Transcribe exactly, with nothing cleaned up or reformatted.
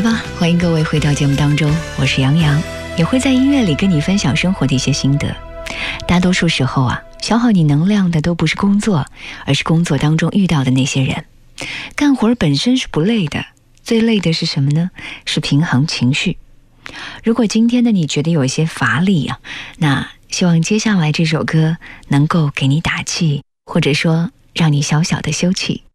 吧，欢迎各位回到节目当中，我是杨洋，也会在音乐里跟你分享生活的一些心得。大多数时候啊，消耗你能量的都不是工作，而是工作当中遇到的那些人。干活本身是不累的，最累的是什么呢？是平衡情绪。如果今天的你觉得有一些乏力啊，那希望接下来这首歌能够给你打气，或者说让你小小的休憩。